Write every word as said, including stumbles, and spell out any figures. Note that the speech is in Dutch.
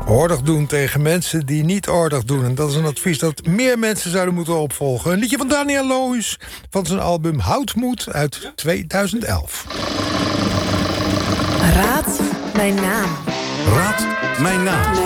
Oorlog doen tegen mensen die niet oorlog doen. En dat is een advies dat meer mensen zouden moeten opvolgen. Een liedje van Daniel Lohuus van zijn album Houtmoed uit tweeduizend elf. Raad mijn naam. Raad mijn naam.